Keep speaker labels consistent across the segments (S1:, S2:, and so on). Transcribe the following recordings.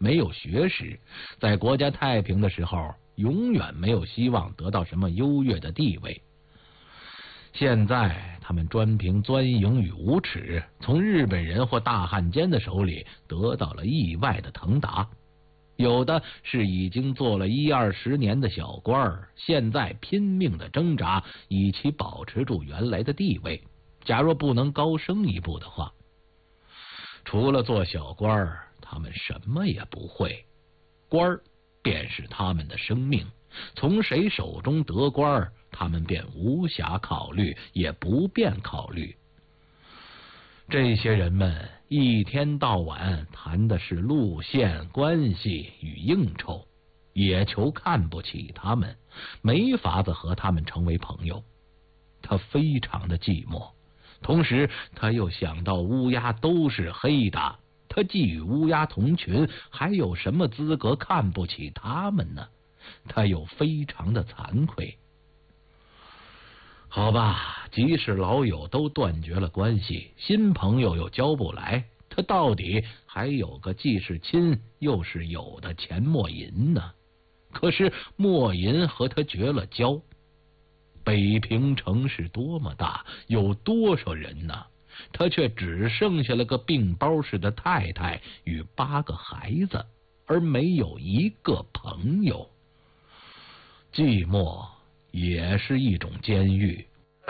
S1: 没有学识，在国家太平的时候，永远没有希望得到什么优越的地位。现在他们专凭钻营与无耻，从日本人或大汉奸的手里得到了意外的腾达。有的是已经做了10-20年的小官儿，现在拼命的挣扎，以其保持住原来的地位。假若不能高升一步的话，除了做小官儿，他们什么也不会。官儿便是他们的生命，从谁手中得官儿，他们便无暇考虑，也不便考虑。这些人们一天到晚谈的是路线、关系与应酬，野球看不起他们，没法子和他们成为朋友。他非常的寂寞，同时他又想到乌鸦都是黑的，他既与乌鸦同群，还有什么资格看不起他们呢？他又非常的惭愧。好吧，即使老友都断绝了关系，新朋友又交不来，他到底还有个既是亲又是友的钱默吟呢。可是默吟和他绝了交。北平城是多么大，有多少人呢？他却只剩下了个病包似的太太与8个孩子，而没有一个朋友。寂寞也是一种监狱。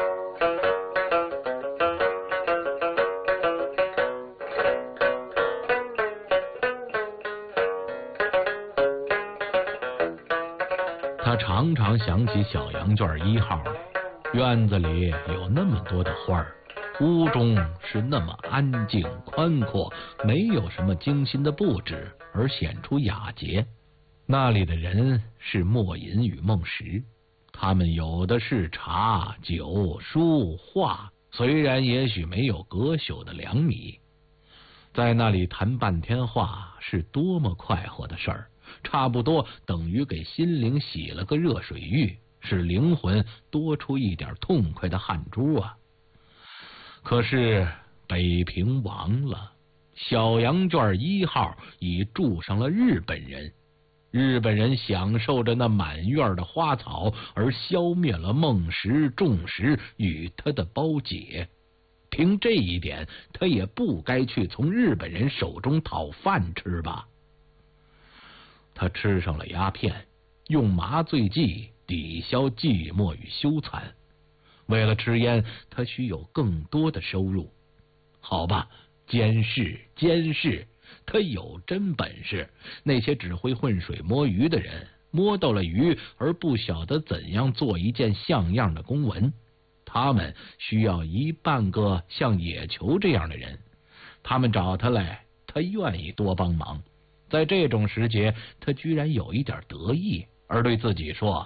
S1: 他常常想起小羊圈1号来，院子里有那么多的花儿，屋中是那么安静宽阔，没有什么精心的布置，而显出雅洁。那里的人是默吟与孟石，他们有的是茶酒书画，虽然也许没有隔宿的2米，在那里谈半天话是多么快活的事儿，差不多等于给心灵洗了个热水浴，使灵魂多出一点痛快的汗珠啊！可是北平亡了，小羊圈1号已住上了日本人，日本人享受着那满院的花草，而消灭了孟石、仲石与他的胞姐。凭这一点，他也不该去从日本人手中讨饭吃吧。他吃上了鸦片，用麻醉剂抵消寂寞与羞惭。为了吃烟，他需有更多的收入。好吧，监视，他有真本事。那些只会浑水摸鱼的人，摸到了鱼而不晓得怎样做一件像样的公文，他们需要1半个像野球这样的人。他们找他来，他愿意多帮忙。在这种时节，他居然有一点得意，而对自己说：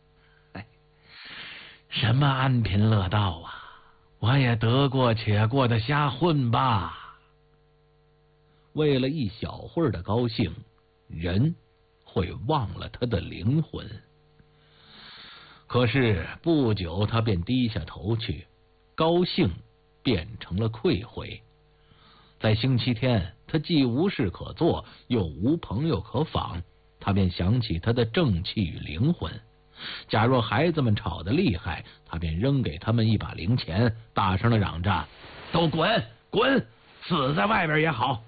S1: 什么安贫乐道啊，我也得过且过的瞎混吧。为了一小会儿的高兴，人会忘了他的灵魂。可是不久他便低下头去，高兴变成了愧悔。在星期天，他既无事可做，又无朋友可访，他便想起他的正气与灵魂。假若孩子们吵得厉害，他便扔给他们1把零钱，大声的嚷着：都滚滚，死在外边也好。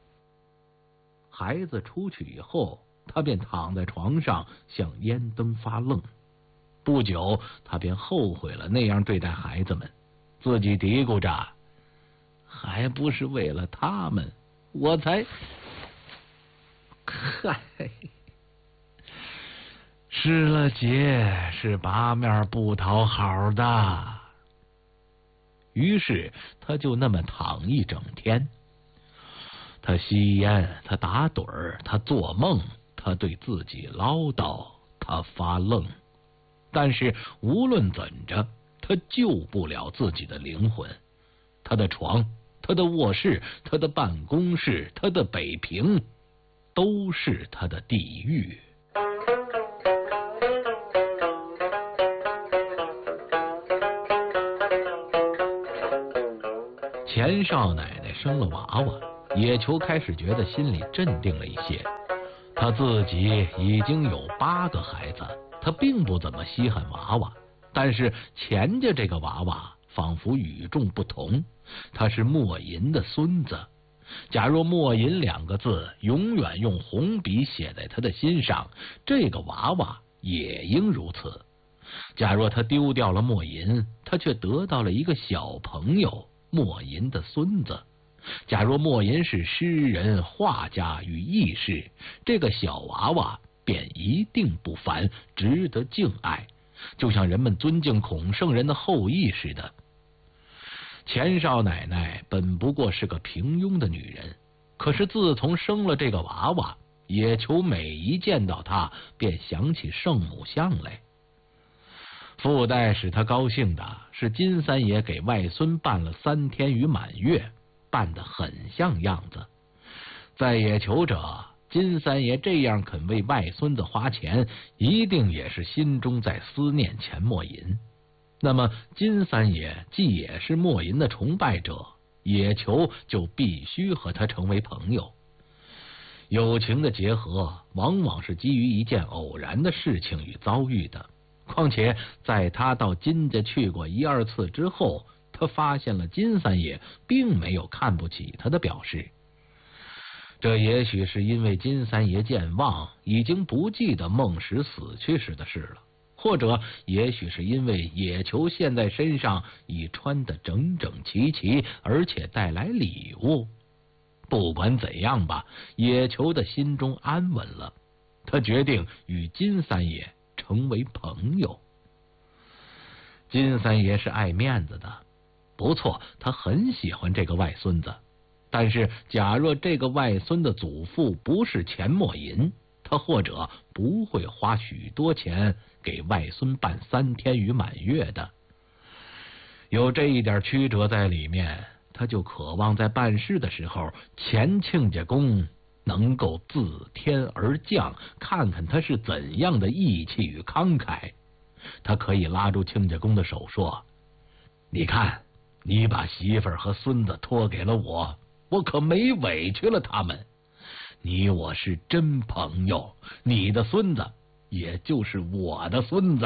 S1: 孩子出去以后，他便躺在床上向烟灯发愣。不久，他便后悔了那样对待孩子们，自己嘀咕着：还不是为了他们，我才……嗨，失了节是8面不讨好的。于是他就那么躺一整天。他吸烟，他打盹儿，他做梦，他对自己唠叨，他发愣。但是无论怎着，他救不了自己的灵魂。他的床，他的卧室，他的办公室，他的北平，都是他的地狱。钱少奶奶生了娃娃， 野球开始觉得心里镇定了一些。他自己已经有8个孩子，他并不怎么稀罕娃娃，但是钱家这个娃娃仿佛与众不同，他是莫银的孙子。假若莫银2个字永远用红笔写在他的心上，这个娃娃也应如此。假若他丢掉了莫银，他却得到了一个小朋友，莫银的孙子。假若莫银是诗人、画家与义士，这个小娃娃便一定不凡，值得敬爱，就像人们尊敬孔圣人的后裔似的。钱少奶奶本不过是个平庸的女人，可是自从生了这个娃娃，野球每一见到她便想起圣母像来。附带使他高兴的是，金三爷给外孙办了3天与满月，办得很像样子。在野球者，金三爷这样肯为外孙子花钱，一定也是心中在思念钱莫银。那么金三爷既也是莫银的崇拜者，野球就必须和他成为朋友。友情的结合往往是基于一件偶然的事情与遭遇的，况且在他到金家去过1、2次之后，他发现了金三爷并没有看不起他的表示。这也许是因为金三爷健忘，已经不记得孟石死去时的事了，或者也许是因为野球现在身上已穿得整整齐齐，而且带来礼物。不管怎样吧，野球的心中安稳了，他决定与金三爷成为朋友。金三爷是爱面子的，不错，他很喜欢这个外孙子。但是假若这个外孙的祖父不是钱莫银，他或者不会花许多钱给外孙办3天与满月的。有这一点曲折在里面，他就渴望在办事的时候，钱亲家公能够自天而降，看看他是怎样的义气与慷慨。他可以拉住亲家公的手说：你看，你把媳妇儿和孙子托给了我，我可没委屈了他们。你我是真朋友，你的孙子也就是我的孙子。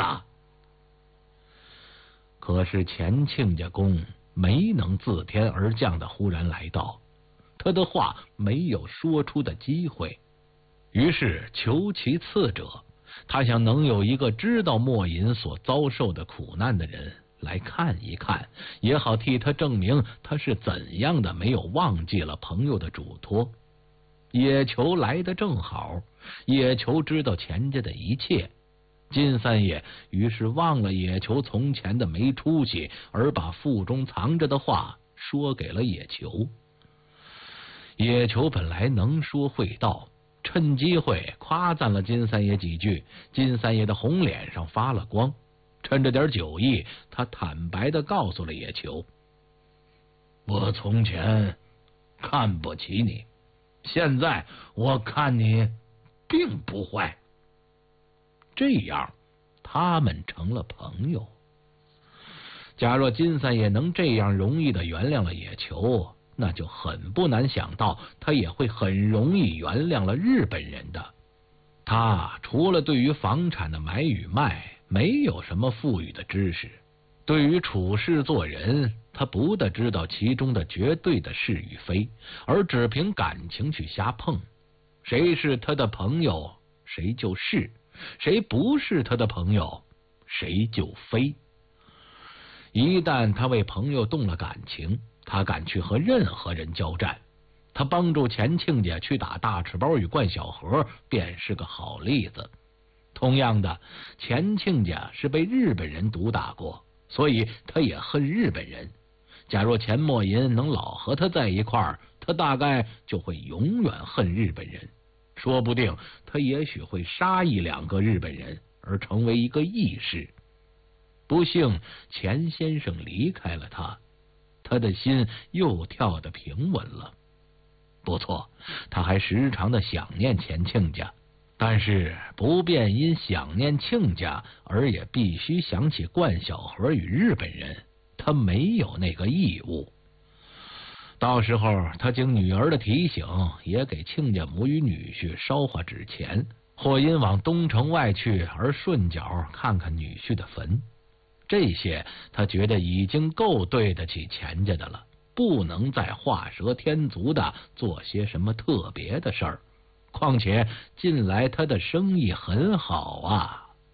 S1: 可是钱亲家公没能自天而降的忽然来到，他的话没有说出的机会，于是求其次者，他想能有一个知道莫银所遭受的苦难的人来看一看，也好替他证明他是怎样的没有忘记了朋友的嘱托。野球来得正好，野球知道钱家的一切，金三爷于是忘了野球从前的没出息，而把腹中藏着的话说给了野球。野球本来能说会道，趁机会夸赞了金三爷几句，金三爷的红脸上发了光。趁着点酒意，他坦白地告诉了野球：我从前看不起你，现在我看你并不坏。这样他们成了朋友。假若金三爷能这样容易地原谅了野球，那就很不难想到他也会很容易原谅了日本人的。他除了对于房产的买与卖没有什么富裕的知识，对于处事做人，他不得知道其中的绝对的是与非，而只凭感情去瞎碰。谁是他的朋友，谁就是；谁不是他的朋友，谁就非。一旦他为朋友动了感情，他敢去和任何人交战。他帮助钱亲家去打大赤包与冠小河，便是个好例子。同样的，钱亲家是被日本人毒打过，所以他也恨日本人。假若钱莫银能老和他在一块儿，他大概就会永远恨日本人，说不定他也许会杀1、2个日本人，而成为一个义士。不幸钱先生离开了他，他的心又跳得平稳了。不错，他还时常的想念钱亲家，但是不便因想念亲家而也必须想起冠小河与日本人，他没有那个义务。 到时候他经女儿的提醒，也给亲家母与女婿烧化纸钱，或因往东城外去而顺脚看看女婿的坟。这些他觉得已经够对得起钱家的了，不能再画蛇添足的做些什么特别的事儿。况且近来他的生意很好啊。